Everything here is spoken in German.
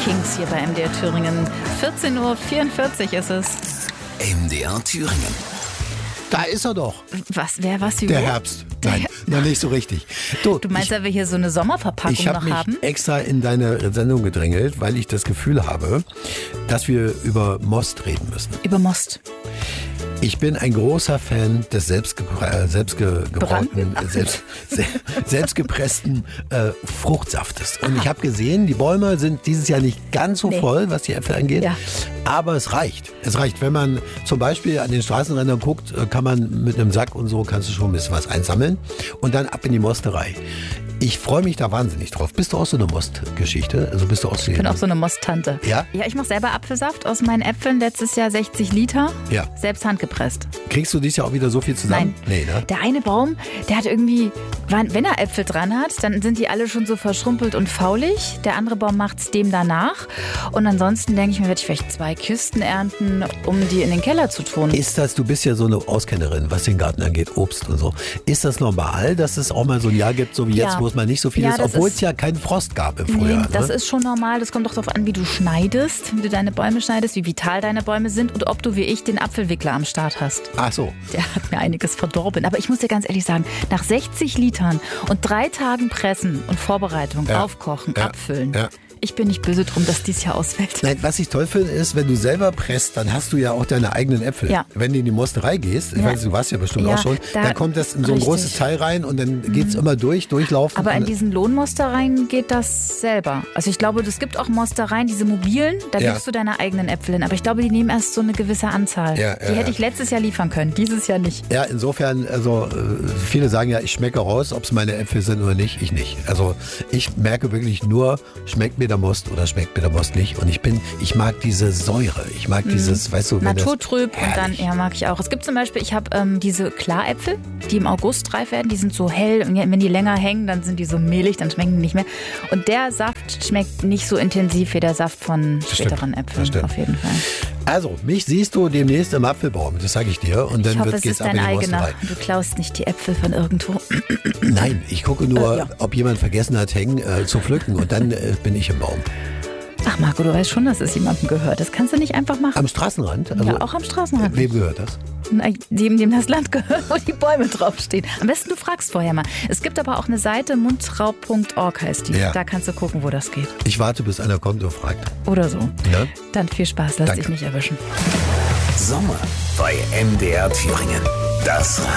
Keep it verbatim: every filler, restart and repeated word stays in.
Kings hier bei M D R Thüringen. vierzehn Uhr vierundvierzig ist es. M D R Thüringen. Da ist er doch. Was, wer, was, wie Der Herbst. Nein, noch nicht so richtig. Du, du meinst, ich, dass wir hier so eine Sommerverpackung ich hab noch mich haben? extra in deine Sendung gedrängelt, weil ich das Gefühl habe, dass wir über Most reden müssen. Über Most. Ich bin ein großer Fan des selbstgebra- selbstgebrauten, selbst, selbstgepressten äh, Fruchtsaftes. Und Aha. ich habe gesehen, die Bäume sind dieses Jahr nicht ganz so nee. voll, was die Äpfel angeht. Ja. Aber es reicht. Es reicht. Wenn man zum Beispiel an den Straßenrändern guckt, kann man mit einem Sack und so, kannst du schon ein bisschen was einsammeln. Und dann ab in die Mosterei. Ich freue mich da wahnsinnig drauf. Bist du auch so eine Most-Geschichte? Also bist du auch so ich bin auch so eine Most-Tante. Ja? Ja, ich mache selber Apfelsaft aus meinen Äpfeln. Letztes Jahr sechzig Liter. Ja. Selbst handgepresst. Kriegst du dieses Jahr auch wieder so viel zusammen? Nein. Nee, ne? Der eine Baum, der hat irgendwie, wenn er Äpfel dran hat, dann sind die alle schon so verschrumpelt und faulig. Der andere Baum macht es dem danach. Und ansonsten denke ich mir, werde ich vielleicht zwei Kisten ernten, um die in den Keller zu tun. Ist das, du bist ja so eine Auskennerin, was den Garten angeht, Obst und so. Ist das normal, dass es auch mal so ein Jahr gibt, so wie jetzt, ja. wo es mal nicht so viel ja, ist, obwohl ist, es ja keinen Frost gab im Frühjahr? Nee, das ne? ist schon normal. Das kommt doch darauf an, wie du schneidest, wie du deine Bäume schneidest, wie vital deine Bäume sind und ob du wie ich den Apfelwickler am Start hast. Ach so. Der hat mir einiges verdorben. Aber ich muss dir ganz ehrlich sagen, nach sechzig Litern und drei Tagen Pressen und Vorbereitung, ja. Aufkochen, ja. Abfüllen. Ja. Ich bin nicht böse drum, dass dies Jahr ausfällt. Nein, was ich toll finde, ist, wenn du selber presst, dann hast du ja auch deine eigenen Äpfel. Ja. Wenn du in die Mosterei gehst, ich ja. weiß, du warst ja bestimmt ja, auch schon, da dann kommt das in so ein richtig. großes Teil rein und dann geht es mhm. immer durch, durchlaufen. Aber in diesen Lohnmostereien geht das selber. Also ich glaube, es gibt auch Mostereien, diese mobilen, da ja. gibst du deine eigenen Äpfel hin. Aber ich glaube, die nehmen erst so eine gewisse Anzahl. Ja, die ja, hätte ich letztes Jahr liefern können, dieses Jahr nicht. Ja, insofern, also viele sagen ja, ich schmecke raus, ob es meine Äpfel sind oder nicht. Ich nicht. Also ich merke wirklich nur, schmeckt mir der Most oder schmeckt mir der Most nicht. Und ich bin, ich mag diese Säure. Ich mag mhm. dieses, weißt du, naturtrüb und dann, ja, mag ich auch. Es gibt zum Beispiel, ich habe ähm, diese Klaräpfel, die im August reif werden, die sind so hell und wenn die länger hängen, dann sind die so mehlig, dann schmecken die nicht mehr. Und der Saft schmeckt nicht so intensiv wie der Saft von das späteren stimmt. Äpfeln, auf jeden Fall. Also, mich siehst du demnächst im Apfelbaum, das sage ich dir. Und dann ich hoffe, wird, es geht's ist ab dein in die eigener. Mosterei. Du klaust nicht die Äpfel von irgendwo. Nein, ich gucke nur, äh, ja. ob jemand vergessen hat, hängen äh, zu pflücken und dann äh, bin ich im Baum. Ach Marco, du weißt schon, dass es jemandem gehört. Das kannst du nicht einfach machen. Am Straßenrand? Also, ja, auch am Straßenrand. Wem gehört das? Dem, dem das Land gehört, wo die Bäume draufstehen. Am besten du fragst vorher mal. Es gibt aber auch eine Seite, mundraub punkt org heißt die. Ja. Da kannst du gucken, wo das geht. Ich warte, bis einer kommt und fragt. Oder so. Ne? Dann viel Spaß, lass Danke. dich nicht erwischen. Sommer bei M D R Thüringen. Das